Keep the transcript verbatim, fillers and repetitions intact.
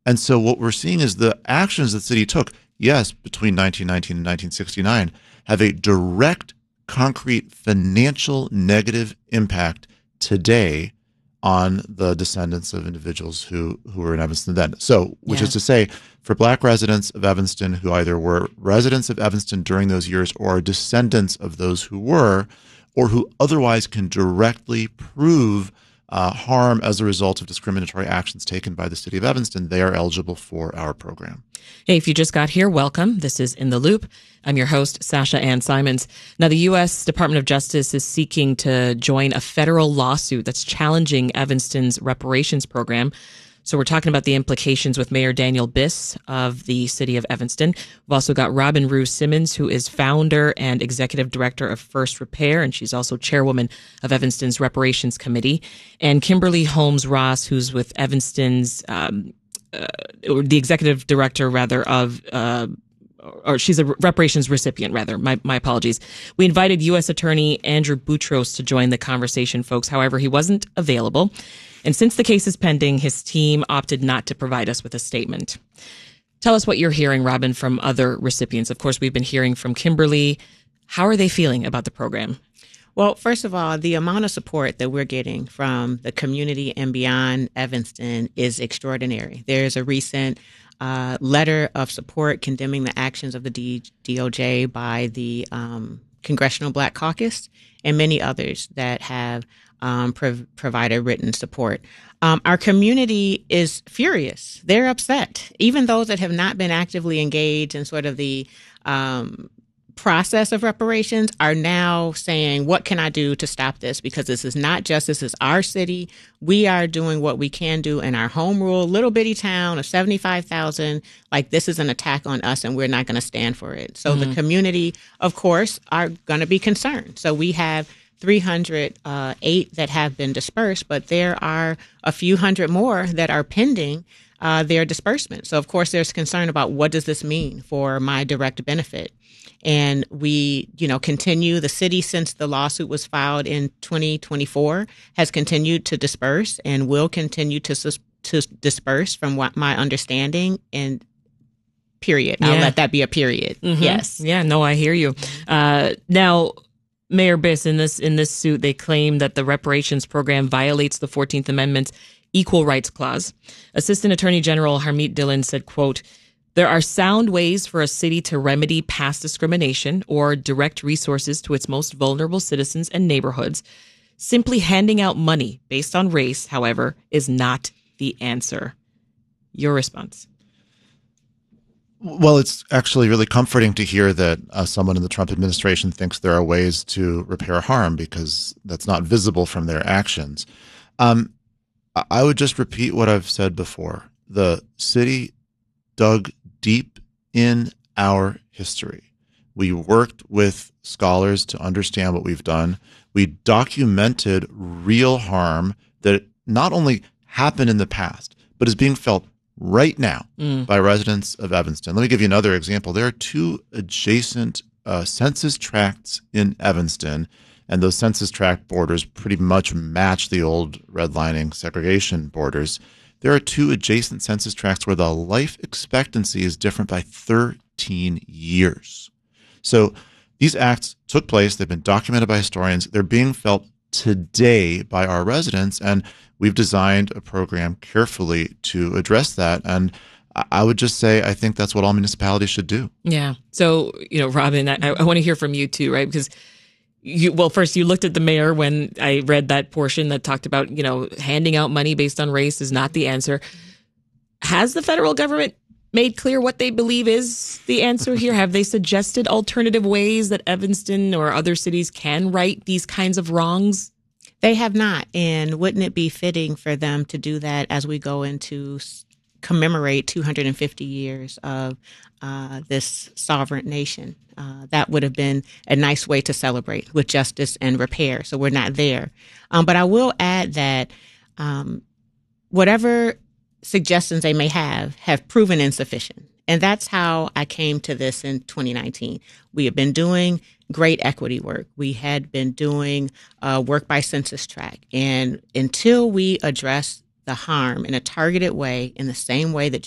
And so what we're seeing is the actions the city took, yes, between nineteen nineteen and nineteen sixty-nine, have a direct, concrete, financial negative impact today on the descendants of individuals who, who were in Evanston then. So, which yeah. is to say, for Black residents of Evanston who either were residents of Evanston during those years or are descendants of those who were, or who otherwise can directly prove uh, harm as a result of discriminatory actions taken by the city of Evanston, they are eligible for our program. Hey, if you just got here, welcome. This is In the Loop. I'm your host, Sasha Ann Simons. Now, the U S Department of Justice is seeking to join a federal lawsuit that's challenging Evanston's reparations program. So we're talking about the implications with Mayor Daniel Biss of the city of Evanston. We've also got Robin Rue Simmons, who is founder and executive director of First Repair, and she's also chairwoman of Evanston's Reparations Committee, and Kimberly Holmes Ross, who's with Evanston's, um, uh, or the executive director, rather, of, uh, or she's a reparations recipient, rather. My, my apologies. We invited U S Attorney Andrew Boutros to join the conversation, folks. However, he wasn't available. And since the case is pending, his team opted not to provide us with a statement. Tell us what you're hearing, Robin, from other recipients. Of course, we've been hearing from Kimberly. How are they feeling about the program? Well, first of all, the amount of support that we're getting from the community and beyond Evanston is extraordinary. There's a recent uh, letter of support condemning the actions of the D- DOJ by the um, Congressional Black Caucus and many others that have Um, prov- provided written support. Um, our community is furious. They're upset. Even those that have not been actively engaged in sort of the um, process of reparations are now saying, what can I do to stop this? Because this is not just, this is our city. We are doing what we can do in our home rule, little bitty town of seventy-five thousand. Like, this is an attack on us and we're not going to stand for it. So mm-hmm. the community, of course, are going to be concerned. So we have three hundred eight that have been dispersed, but there are a few hundred more that are pending uh, their disbursement. So, of course, there's concern about what does this mean for my direct benefit. And we, you know, continue. The city, since the lawsuit was filed in twenty twenty-four, has continued to disperse and will continue to to disperse, from what my understanding. And period. Yeah. I'll let that be a period. Mm-hmm. Yes. Yeah. No, I hear you. Uh, now. Mayor Biss, in this in this suit, they claim that the reparations program violates the fourteenth Amendment's Equal Rights Clause. Assistant Attorney General Harmeet Dillon said, quote, "There are sound ways for a city to remedy past discrimination or direct resources to its most vulnerable citizens and neighborhoods. Simply handing out money based on race, however, is not the answer." Your response? Well, it's actually really comforting to hear that uh, someone in the Trump administration thinks there are ways to repair harm, because that's not visible from their actions. Um, I would just repeat what I've said before. The city dug deep in our history. We worked with scholars to understand what we've done. We documented real harm that not only happened in the past, but is being felt right now mm. by residents of Evanston. Let me give you another example. There are two adjacent uh, census tracts in Evanston, and those census tract borders pretty much match the old redlining segregation borders. There are two adjacent census tracts where the life expectancy is different by thirteen years. So these acts took place. They've been documented by historians. They're being felt today by our residents, and we've designed a program carefully to address that. And I would just say, I think that's what all municipalities should do. Yeah. So, you know, Robin, I, I want to hear from you too, right? Because you, well, first you looked at the mayor when I read that portion that talked about, you know, handing out money based on race is not the answer. Has the federal government made clear what they believe is the answer here? Have they suggested alternative ways that Evanston or other cities can right these kinds of wrongs? They have not. And wouldn't it be fitting for them to do that as we go into commemorate two hundred fifty years of uh, this sovereign nation? Uh, that would have been a nice way to celebrate with justice and repair. So we're not there. Um, but I will add that um, whatever suggestions they may have have proven insufficient. And that's how I came to this in twenty nineteen. We have been doing great equity work. We had been doing uh, work by census tract. And until we address the harm in a targeted way, in the same way that